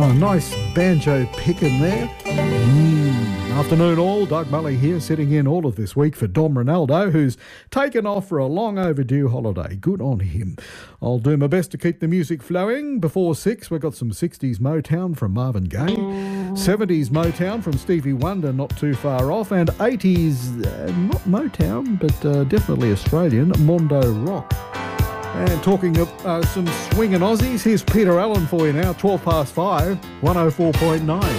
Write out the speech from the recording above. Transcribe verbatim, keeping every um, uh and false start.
Oh, nice banjo picking there. Mm. Afternoon all, Doug Mully here, sitting in all of this week for Dom Ronaldo, who's taken off for a long overdue holiday. Good on him. I'll do my best to keep the music flowing. Before six, we've got some sixties Motown from Marvin Gaye, seventies Motown from Stevie Wonder, not too far off, and eighties, uh, not Motown, but uh, definitely Australian, Mondo Rock. And talking of uh, some swinging Aussies, here's Peter Allen for you now, twelve past five, one oh four point nine.